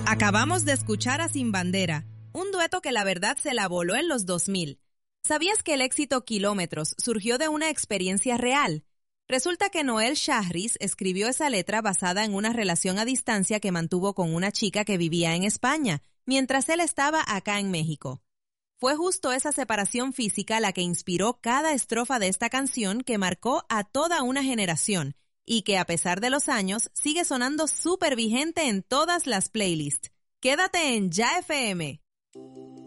Acabamos de escuchar a Sin Bandera, un dueto que la verdad se la voló en los 2000. ¿Sabías que el éxito Kilómetros surgió de una experiencia real? Resulta que Noel Shahriz escribió esa letra basada en una relación a distancia que mantuvo con una chica que vivía en España, mientras él estaba acá en México. Fue justo esa separación física la que inspiró cada estrofa de esta canción que marcó a toda una generación y que a pesar de los años sigue sonando súper vigente en todas las playlists. Quédate en Ya FM.